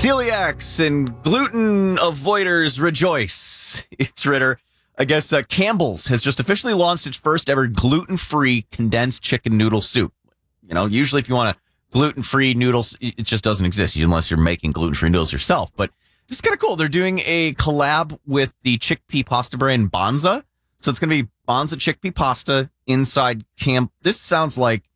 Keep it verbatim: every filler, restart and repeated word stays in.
Celiacs and gluten avoiders rejoice. It's Ritter. I guess uh, Campbell's has just officially launched its first ever gluten-free condensed chicken noodle soup. You know, usually if you want a gluten-free noodles, it just doesn't exist unless you're making gluten-free noodles yourself. But this is kind of cool. They're doing a collab with the chickpea pasta brand Banza. So it's going to be Banza chickpea pasta inside Camp. This sounds like